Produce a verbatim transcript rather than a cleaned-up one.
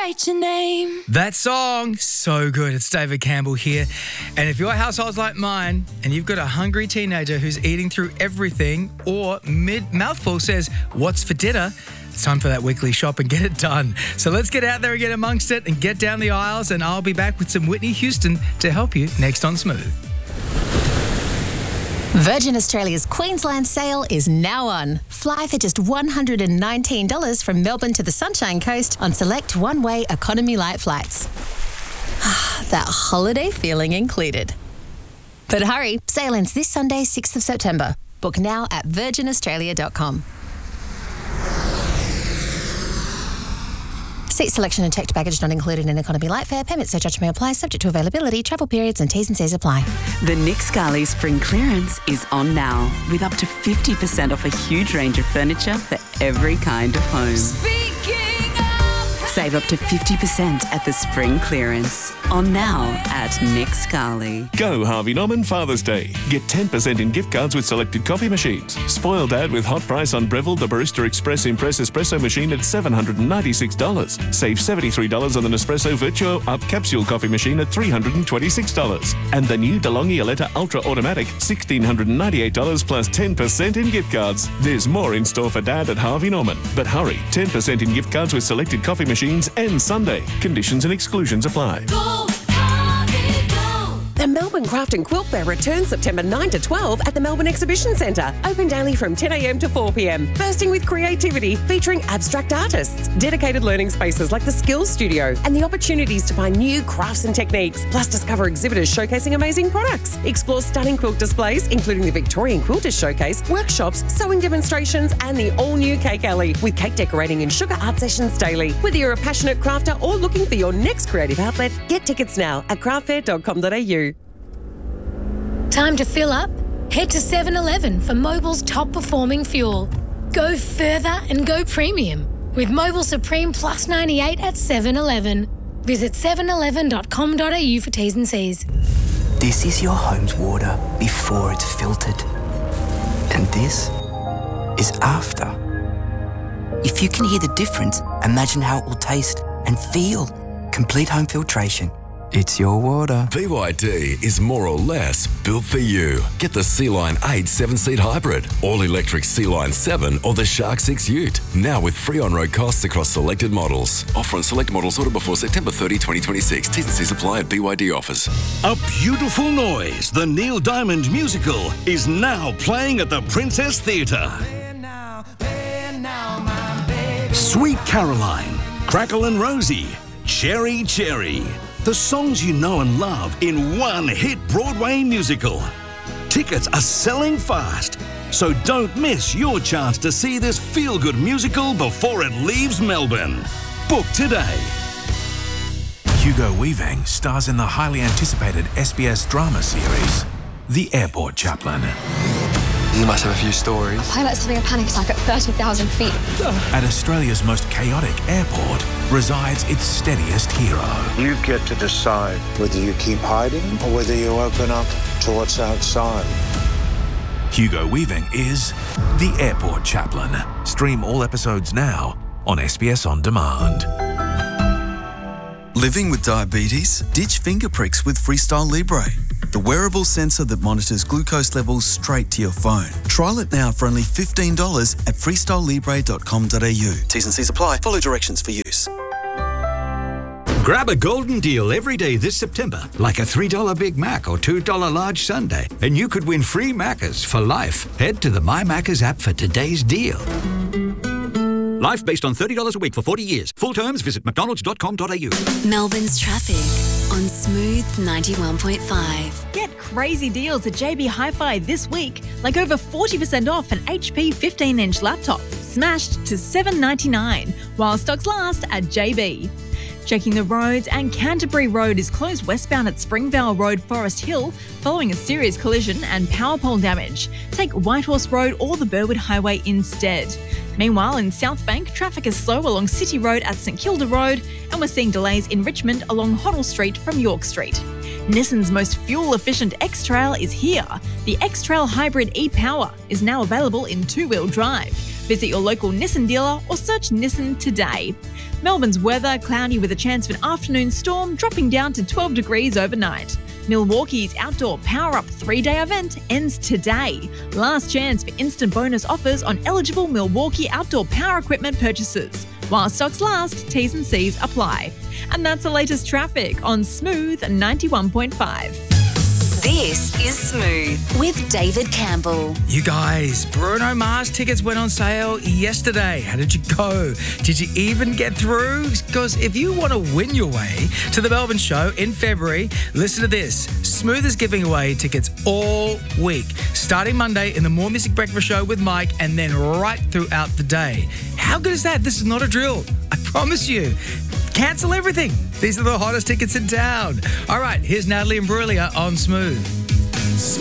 write your name. That song, so good. It's David Campbell here. And if your household's like mine and you've got a hungry teenager who's eating through everything or mid-mouthful says, what's for dinner? It's time for that weekly shop and get it done. So let's get out there and get amongst it and get down the aisles, and I'll be back with some Whitney Houston to help you next on Smooth. Virgin Australia's Queensland sale is now on. Fly for just one hundred nineteen dollars from Melbourne to the Sunshine Coast on select one-way economy light flights. That holiday feeling included. But hurry, sale ends this Sunday, sixth of September. Book now at virgin australia dot com. Seat selection and checked baggage not included in economy light fare. Payment surcharge may apply, subject to availability, travel periods and T's and C's apply. The Nick Scali Spring Clearance is on now, with up to fifty percent off a huge range of furniture for every kind of home. Speaking of... Save up to fifty percent at the Spring Clearance. On now at Nick Scali. Go Harvey Norman Father's Day. Get ten percent in gift cards with selected coffee machines. Spoil Dad with hot price on Breville the Barista Express Impress Espresso machine at seven hundred ninety-six dollars. Save seventy-three dollars on the Nespresso Virtuo Up Capsule coffee machine at three hundred twenty-six dollars. And the new DeLonghi Aletta Ultra Automatic, one thousand six hundred ninety-eight dollars plus ten percent in gift cards. There's more in store for Dad at Harvey Norman. But hurry, ten percent in gift cards with selected coffee machines and Sunday. Conditions and exclusions apply. Go, Harvey, go. The Melbourne Craft and Quilt Fair returns September ninth to twelfth at the Melbourne Exhibition Centre. Open daily from ten a.m. to four p.m. Bursting with creativity, featuring abstract artists, dedicated learning spaces like the Skills Studio, and the opportunities to find new crafts and techniques. Plus, discover exhibitors showcasing amazing products. Explore stunning quilt displays, including the Victorian Quilters Showcase, workshops, sewing demonstrations, and the all-new Cake Alley, with cake decorating and sugar art sessions daily. Whether you're a passionate crafter or looking for your next creative outlet, get tickets now at craft fair dot com dot a u. Time to fill up? Head to seven eleven for Mobil's top performing fuel. Go further and go premium with Mobil Supreme Plus ninety-eight at seven eleven. Visit seven eleven dot com dot a u for T's and C's. This is your home's water before it's filtered. And this is after. If you can hear the difference, imagine how it will taste and feel. Complete home filtration. It's your water. B Y D is more or less built for you. Get the Sea-Line eight seven-seat hybrid, all-electric Sea-Line seven or the Shark six Ute. Now with free on-road costs across selected models. Offer on select models order before September thirtieth, twenty twenty-six. T's and C's apply at B Y D offers. A Beautiful Noise, the Neil Diamond musical, is now playing at the Princess Theatre. Sweet Caroline, Crackle and Rosie, Cherry Cherry. The songs you know and love in one hit Broadway musical. Tickets are selling fast, so don't miss your chance to see this feel-good musical before it leaves Melbourne. Book today. Hugo Weaving stars in the highly anticipated S B S drama series, The Airport Chaplain. You must have a few stories. Pilot's having a panic attack at thirty thousand feet. At Australia's most chaotic airport resides its steadiest hero. You get to decide whether you keep hiding or whether you open up to what's outside. Hugo Weaving is The Airport Chaplain. Stream all episodes now on S B S On Demand. Living with diabetes? Ditch finger pricks with Freestyle Libre, the wearable sensor that monitors glucose levels straight to your phone. Trial it now for only fifteen dollars at freestyle libre dot com dot a u. T's and C's apply. Follow directions for use. Grab a golden deal every day this September, like a three dollar Big Mac or two dollar large sundae, and you could win free Maccas for life. Head to the My Maccas app for today's deal. Life based on thirty dollars a week for forty years. Full terms, visit mcdonalds dot com dot a u. Melbourne's traffic on Smooth ninety-one point five. Get crazy deals at J B Hi-Fi this week, like over forty percent off an H P fifteen inch laptop, smashed to seven ninety-nine, while stocks last at J B. Checking the roads, and Canterbury Road is closed westbound at Springvale Road, Forest Hill, following a serious collision and power pole damage. Take Whitehorse Road or the Burwood Highway instead. Meanwhile, in South Bank, traffic is slow along City Road at St Kilda Road, and we're seeing delays in Richmond along Hoddle Street from York Street. Nissan's most fuel-efficient X-Trail is here. The X-Trail Hybrid e-Power is now available in two-wheel drive. Visit your local Nissan dealer or search Nissan today. Melbourne's weather, cloudy with a chance of an afternoon storm, dropping down to twelve degrees overnight. Milwaukee's outdoor power-up three-day event ends today. Last chance for instant bonus offers on eligible Milwaukee outdoor power equipment purchases. While stocks last, T's and C's apply. And that's the latest traffic on Smooth ninety-one point five. This is Smooth with David Campbell. You guys, Bruno Mars tickets went on sale yesterday. How did you go? Did you even get through? Because if you want to win your way to the Melbourne show in February, listen to this. Smooth is giving away tickets all week, starting Monday in the More Music Breakfast Show with Mike and then right throughout the day. How good is that? This is not a drill. I promise you. Cancel everything. These are the hottest tickets in town. All right, here's Natalie and Brulia on Smooth.